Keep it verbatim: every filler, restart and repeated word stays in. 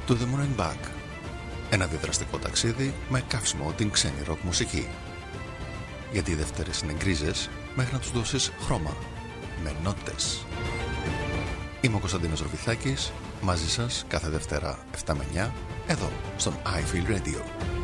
To the Moon and Back. Ένα διδραστικό ταξίδι με καύσιμο την ξένη ροκ μουσική. Γιατί οι Δευτέρες είναι γκρίζες μέχρι να τους δώσεις χρώμα με νότες. Είμαι ο Κωνσταντίνος Ροβιθάκης, μαζί σας κάθε Δευτέρα εφτά με εννιά εδώ στον I Feel Radio.